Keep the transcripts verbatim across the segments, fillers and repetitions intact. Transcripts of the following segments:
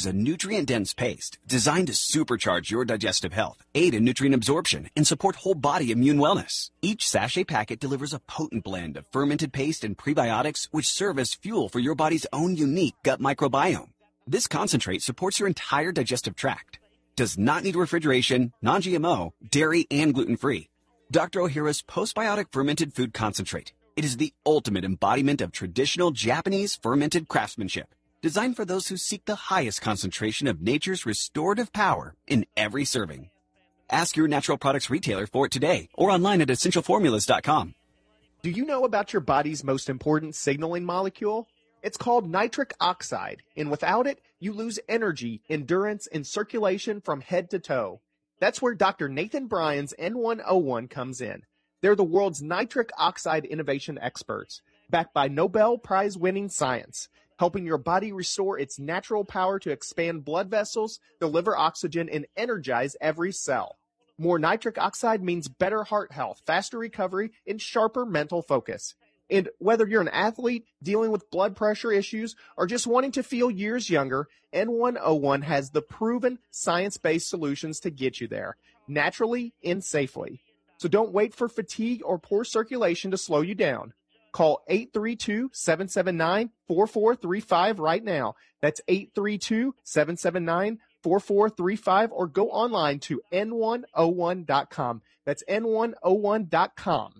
is a nutrient-dense paste designed to supercharge your digestive health, aid in nutrient absorption, and support whole body immune wellness. Each sachet packet delivers a potent blend of fermented paste and prebiotics which serve as fuel for your body's own unique gut microbiome. This concentrate supports your entire digestive tract. Does not need refrigeration, non-G M O, dairy, and gluten-free. Doctor Ohhira's Postbiotic Fermented Food Concentrate. It is the ultimate embodiment of traditional Japanese fermented craftsmanship, designed for those who seek the highest concentration of nature's restorative power in every serving. Ask your natural products retailer for it today or online at essential formulas dot com. Do you know about your body's most important signaling molecule? It's called nitric oxide, and without it, you lose energy, endurance, and circulation from head to toe. That's where Doctor Nathan Bryan's N one oh one comes in. They're the world's nitric oxide innovation experts, backed by Nobel Prize-winning science, helping your body restore its natural power to expand blood vessels, deliver oxygen, and energize every cell. More nitric oxide means better heart health, faster recovery, and sharper mental focus. And whether you're an athlete, dealing with blood pressure issues, or just wanting to feel years younger, N one oh one has the proven science-based solutions to get you there, naturally and safely. So don't wait for fatigue or poor circulation to slow you down. Call eight three two, seven seven nine, four four three five right now. That's eight three two, seven seven nine, four four three five, or go online to N one oh one dot com. That's N one oh one dot com.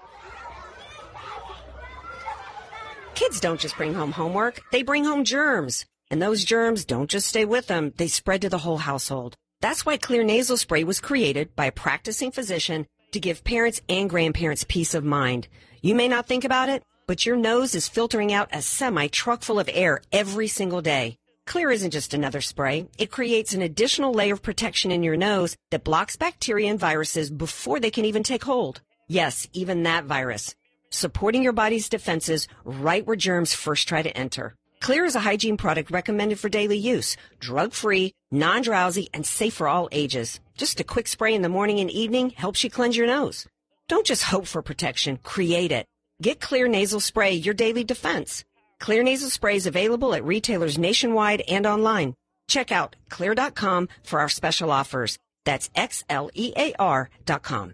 Kids don't just bring home homework, they bring home germs. And those germs don't just stay with them, they spread to the whole household. That's why Xlear nasal spray was created by a practicing physician to give parents and grandparents peace of mind. You may not think about it, but your nose is filtering out a semi-truck full of air every single day. Xlear isn't just another spray. It creates an additional layer of protection in your nose that blocks bacteria and viruses before they can even take hold. Yes, even that virus. Supporting your body's defenses right where germs first try to enter. Xlear is a hygiene product recommended for daily use, drug-free, non-drowsy, and safe for all ages. Just a quick spray in the morning and evening helps you cleanse your nose. Don't just hope for protection, create it. Get Xlear nasal spray, your daily defense. Xlear nasal spray is available at retailers nationwide and online. Check out xlear dot com for our special offers. That's X L E A R dot com.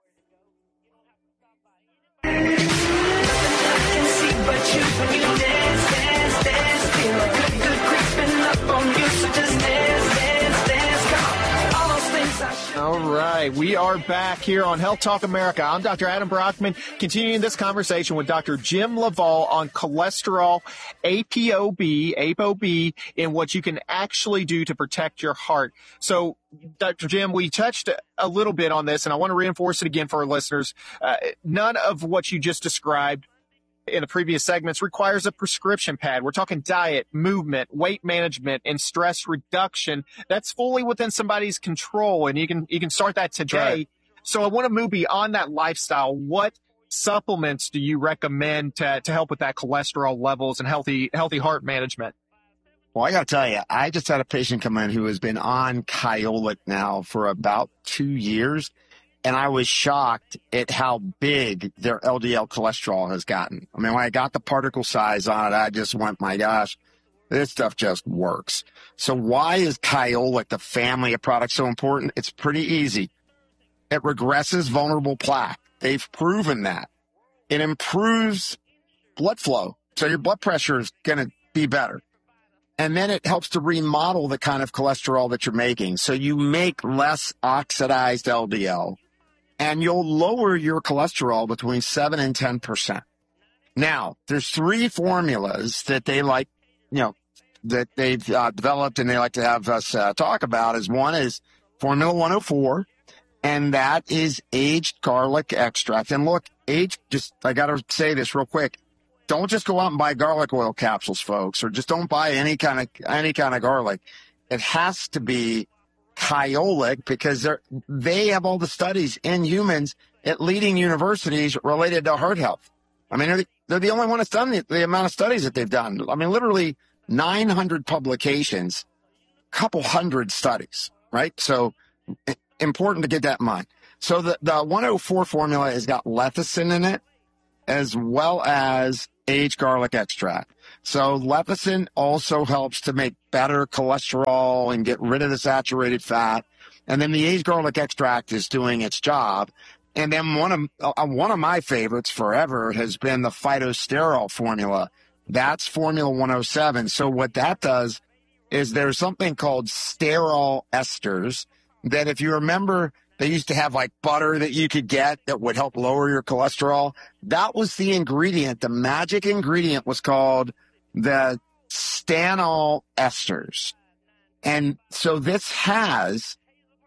All right, we are back here on Health Talk America. I'm Doctor Adam Brockman, continuing this conversation with Doctor Jim LaValle on cholesterol, A P O B, A P O B, and what you can actually do to protect your heart. So, Doctor Jim, we touched a little bit on this, and I want to reinforce it again for our listeners. Uh, none of what you just described in the previous segments requires a prescription pad. We're talking diet, movement, weight management, and stress reduction. That's fully within somebody's control, and you can you can start that today. Right. So I want to move beyond that lifestyle. What supplements do you recommend to to help with that cholesterol levels and healthy healthy heart management? Well, I got to tell you, I just had a patient come in who has been on Kyolic now for about two years. And I was shocked at how big their L D L cholesterol has gotten. I mean, when I got the particle size on it, I just went, my gosh, this stuff just works. So why is Kyolic, the family of products, so important? It's pretty easy. It regresses vulnerable plaque. They've proven that. It improves blood flow. So your blood pressure is going to be better. And then it helps to remodel the kind of cholesterol that you're making. So you make less oxidized L D L. And you'll lower your cholesterol between seven and ten percent. Now, there's three formulas that they like, you know, that they've uh, developed and they like to have us uh, talk about. Is one is Formula one oh four, and that is aged garlic extract. And look, aged, just, I got to say this real quick. Don't just go out and buy garlic oil capsules, folks, or just don't buy any kind of any kind of garlic. It has to be Kyolic, because they're, they have all the studies in humans at leading universities related to heart health. I mean, they're the, they're the only one that's done the, the amount of studies that they've done. I mean, literally nine hundred publications, a couple hundred studies, right? So important to get that in mind. So the, the one oh four formula has got lecithin in it, as well as aged garlic extract. So lecithin also helps to make better cholesterol and get rid of the saturated fat. And then the aged garlic extract is doing its job. And then one of uh, one of my favorites forever has been the phytosterol formula. That's Formula one oh seven. So what that does is there's something called sterol esters that, if you remember, they used to have like butter that you could get that would help lower your cholesterol. That was the ingredient. The magic ingredient was called the stanol esters. And so this has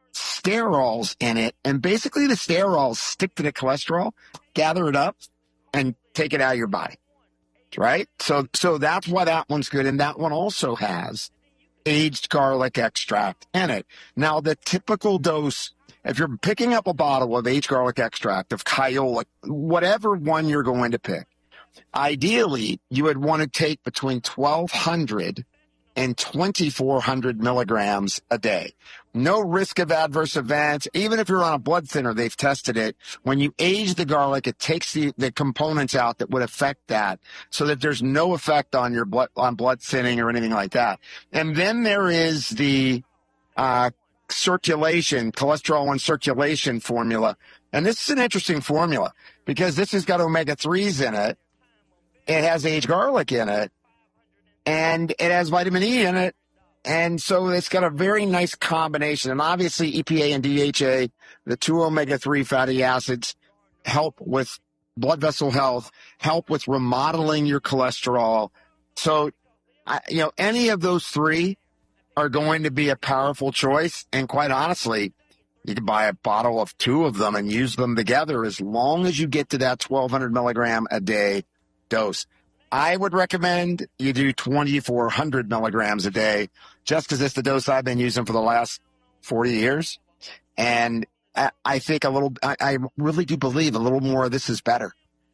sterols in it, and basically the sterols stick to the cholesterol, gather it up, and take it out of your body, right? So so that's why that one's good, and that one also has aged garlic extract in it. Now, the typical dose, if you're picking up a bottle of aged garlic extract of Kyolic, whatever one you're going to pick, ideally you would want to take between twelve hundred and twenty-four hundred milligrams a day. No risk of adverse events. Even if you're on a blood thinner, they've tested it. When you age the garlic, it takes the, the components out that would affect that, so that there's no effect on your blood, on blood thinning or anything like that. And then there is the uh, circulation, cholesterol and circulation formula. And this is an interesting formula because this has got omega threes in it. It has aged garlic in it. And it has vitamin E in it. And so it's got a very nice combination. And obviously E P A and D H A, the two omega three fatty acids, help with blood vessel health, help with remodeling your cholesterol. So, I, you know, any of those three are going to be a powerful choice. And quite honestly, you can buy a bottle of two of them and use them together as long as you get to that twelve hundred milligram a day dose. I would recommend you do twenty-four hundred milligrams a day, just because it's the dose I've been using for the last forty years. And I, I think a little, I, I really do believe a little more of this is better.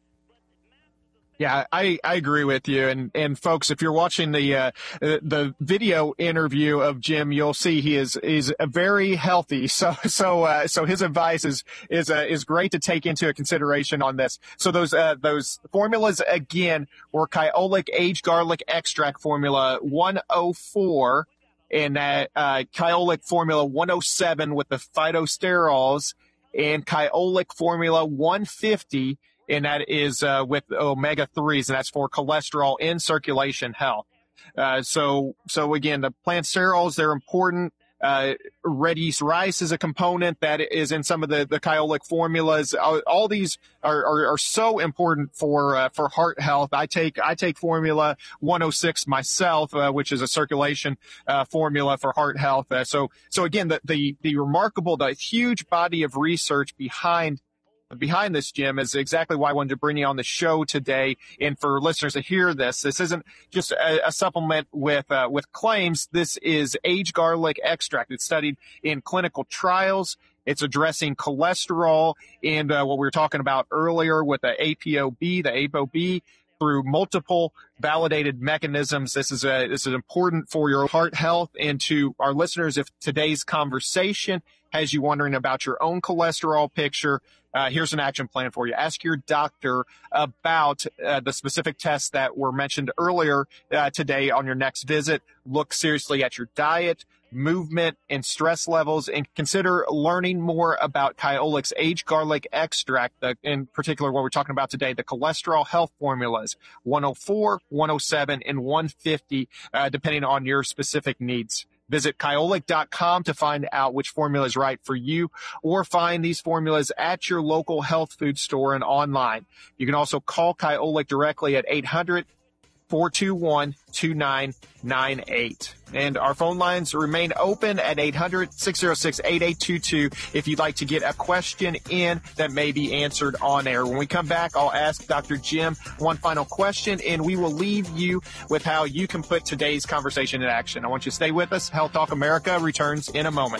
Yeah, I, I agree with you. And, and folks, if you're watching the, uh, the video interview of Jim, you'll see he is, is very healthy. So, so, uh, so his advice is, is, uh, is great to take into consideration on this. So those, uh, those formulas again were Kyolic aged garlic extract formula one oh four and, uh, uh, Kyolic formula one oh seven with the phytosterols, and Kyolic formula one fifty. And that is uh, with omega threes, and that's for cholesterol and circulation health. Uh, so, so again, the plant sterols, they're important. Uh, red yeast rice is a component that is in some of the, the Kyolic formulas. All, all these are, are, are so important for uh, for heart health. I take I take formula one oh six myself, uh, which is a circulation uh, formula for heart health. Uh, so, so again, the, the the remarkable, the huge body of research behind behind this, Jim, is exactly why I wanted to bring you on the show today. And for listeners to hear this, this isn't just a, a supplement with uh, with claims. This is aged garlic extract. It's studied in clinical trials. It's addressing cholesterol and uh, what we were talking about earlier with the A P O B, the A P O B, through multiple validated mechanisms. This is a, this is important for your heart health. And to our listeners, if today's conversation has you wondering about your own cholesterol picture, uh, here's an action plan for you. Ask your doctor about uh, the specific tests that were mentioned earlier uh, today on your next visit. Look seriously at your diet, movement, and stress levels, and consider learning more about Kyolic's aged garlic extract, the, in particular what we're talking about today, the cholesterol health formulas, one oh four, one oh seven, and one fifty, uh, depending on your specific needs. Visit Kyolic dot com to find out which formula is right for you, or find these formulas at your local health food store and online. You can also call Kyolic directly at eight hundred, four two one, two nine nine eight. And our phone lines remain open at eight hundred, six oh six, eight eight two two if you'd like to get a question in that may be answered on air. When we come back, I'll ask Doctor Jim one final question, and we will leave you with how you can put today's conversation in action. I want you to stay with us. Health Talk America returns in a moment.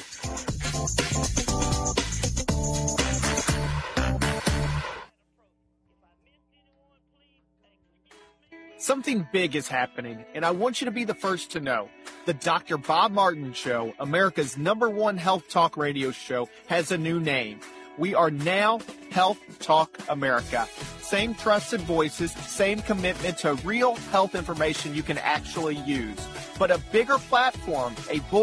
Something big is happening, and I want you to be the first to know. The Doctor Bob Martin Show, America's number one health talk radio show, has a new name. We are now Health Talk America. Same trusted voices, same commitment to real health information you can actually use, but a bigger platform, a